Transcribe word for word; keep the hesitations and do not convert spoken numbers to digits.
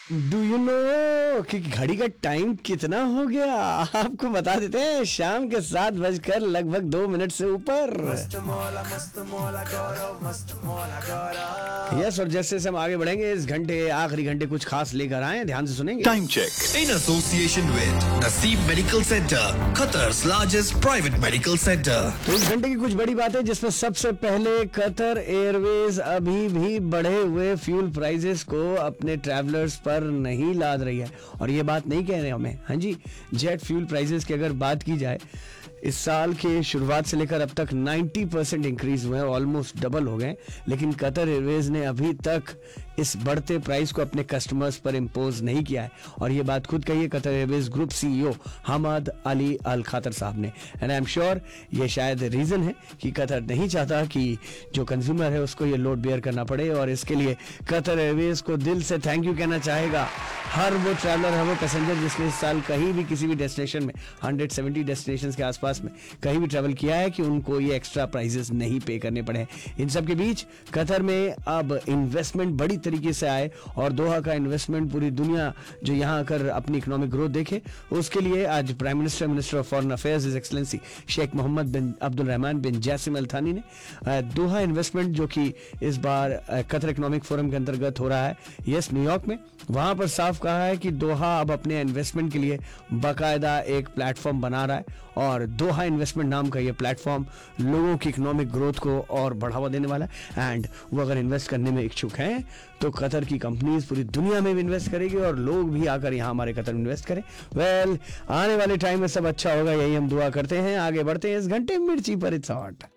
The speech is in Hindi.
डू यू नो कि घड़ी का टाइम कितना हो गया? आपको बता देते हैं, शाम के सात बजकर लगभग दो मिनट से ऊपर। यस, और जैसे जैसे हम आगे बढ़ेंगे इस घंटे आखिरी घंटे कुछ खास लेकर आए, ध्यान से सुनेंगे। Time check in association with नसीब medical centre, कतर's largest private medical centre. तो इस घंटे की कुछ बड़ी बातें, जिसमें सबसे पहले कतर एयरवेज अभी भी बढ़े हुए फ्यूल प्राइसेस को अपने ट्रैवलर्स पर नहीं लाद रही है। और ये बात नहीं कह रहे हमें, हाँ जी, जेट फ्यूल प्राइसेस की अगर बात की जाए, इस साल के शुरुआत से लेकर अब तक नब्बे परसेंट इंक्रीज हुए हैं, ऑलमोस्ट डबल हो गए। लेकिन कतर एयरवेज ने अभी तक इस बढ़ते प्राइस को अपने कस्टमर्स पर इम्पोज नहीं किया है। और ये बात खुद कही है Qatar Airways group CEO Hammad Ali अल खातर साहब ने। एंड आई एम श्योर ये शायद रीजन है कि कतर नहीं चाहता कि जो कंज्यूमर है उसको ये लोड बेयर करना पड़े। और इसके लिए कतर एयरवेज को दिल से थैंक यू कहना चाहेगा हर वो ट्रैवलर, हर वो पैसेंजर जिसने इस साल कहीं भी किसी भी डेस्टिनेशन में एक सौ सत्तर डेस्टिनेशन के आसपास में कहीं भी ट्रैवल किया है कि उनको ये एक्स्ट्रा प्राइसेस नहीं पे करने पड़े। इन सब के बीच कतर में अब इन्वेस्टमेंट बड़ी तरीके से आए और दोहा का इन्वेस्टमेंट पूरी दुनिया जो यहाँ आकर अपनी इकोनॉमिक ग्रोथ देखे, उसके लिए आज prime minister minister of foreign affairs his excellency Sheikh Mohammad बिन अब्दुल रहमान बिन जासिम अल थानी ने दोहा इन्वेस्टमेंट, जो कि इस बार कतर इकोनॉमिक फोरम के अंतर्गत हो रहा है यस न्यूयॉर्क में, वहां पर साफ कहा है कि दोहा अब अपने इन्वेस्टमेंट के लिए बाकायदा एक प्लेटफॉर्म बना रहा है। और दोहा इन्वेस्टमेंट नाम का ये प्लेटफॉर्म लोगों की इकोनॉमिक ग्रोथ को और बढ़ावा देने वाला है। एंड वो अगर इन्वेस्ट करने में इच्छुक हैं तो कतर की कंपनीज पूरी दुनिया में भी इन्वेस्ट करेगी और लोग भी आकर यहाँ हमारे कतर में इन्वेस्ट करें। वेल well, आने वाले टाइम में सब अच्छा होगा, यही हम दुआ करते हैं। आगे बढ़ते हैं इस घंटे मिर्ची पर इट्स हॉट।